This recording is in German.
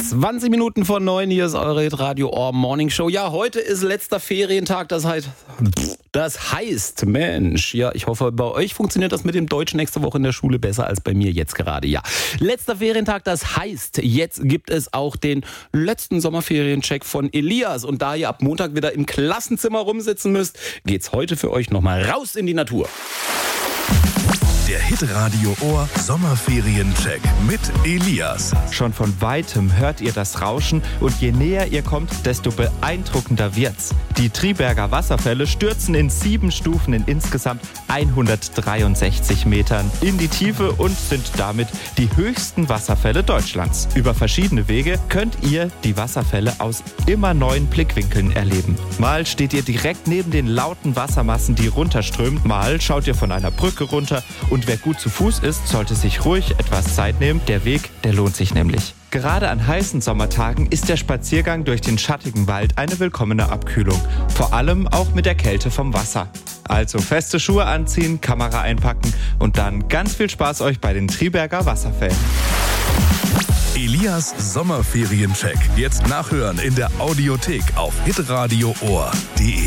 20 Minuten vor 9, hier ist eure Hitradio Ohr Morning Show. Ja, heute ist letzter Ferientag, das heißt, Mensch, ja, ich hoffe, bei euch funktioniert das mit dem Deutsch nächste Woche in der Schule besser als bei mir jetzt gerade, ja. Letzter Ferientag, das heißt, jetzt gibt es auch den letzten Sommerferiencheck von Elias. Und da ihr ab Montag wieder im Klassenzimmer rumsitzen müsst, geht's heute für euch nochmal raus in die Natur. Der Hitradio Ohr Sommerferiencheck mit Elias. Schon von weitem hört ihr das Rauschen und je näher ihr kommt, desto beeindruckender wird's. Die Triberger Wasserfälle stürzen in 7 Stufen in insgesamt 163 Metern in die Tiefe und sind damit die höchsten Wasserfälle Deutschlands. Über verschiedene Wege könnt ihr die Wasserfälle aus immer neuen Blickwinkeln erleben. Mal steht ihr direkt neben den lauten Wassermassen, die runterströmen, mal schaut ihr von einer Brücke runter und wer gut zu Fuß ist, sollte sich ruhig etwas Zeit nehmen. Der Weg, der lohnt sich nämlich. Gerade an heißen Sommertagen ist der Spaziergang durch den schattigen Wald eine willkommene Abkühlung. Vor allem auch mit der Kälte vom Wasser. Also feste Schuhe anziehen, Kamera einpacken und dann ganz viel Spaß euch bei den Triberger Wasserfällen. Elias Sommerferiencheck. Jetzt nachhören in der Audiothek auf hitradioohr.de.